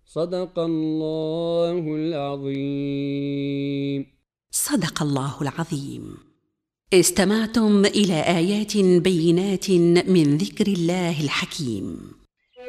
صدق الله العظيم. صدق الله العظيم. استمعتم إلى آيات بينات من ذكر الله الحكيم.